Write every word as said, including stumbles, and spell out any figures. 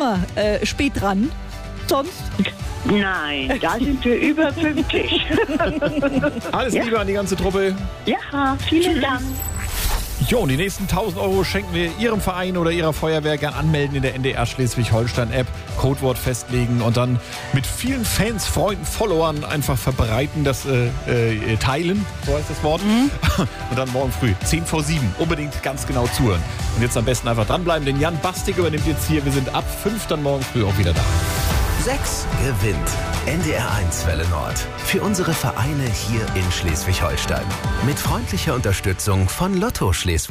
wir äh, spät dran. Sonst? Nein, da sind wir über fünfzig. Alles Ja. Liebe an die ganze Truppe. Ja, vielen Tschüss. Dank. Jo, und die nächsten tausend Euro schenken wir Ihrem Verein oder Ihrer Feuerwehr. Gern anmelden in der N D R Schleswig-Holstein-App, Codewort festlegen und dann mit vielen Fans, Freunden, Followern einfach verbreiten, das äh, äh, teilen, so heißt das Wort. Mhm. Und dann morgen früh, zehn vor sieben, unbedingt ganz genau zuhören. Und jetzt am besten einfach dranbleiben, denn Jan Bastig übernimmt jetzt hier. Wir sind ab fünf dann morgen früh auch wieder da. sechs gewinnt. N D R eins Welle Nord. Für unsere Vereine hier in Schleswig-Holstein. Mit freundlicher Unterstützung von Lotto Schleswig.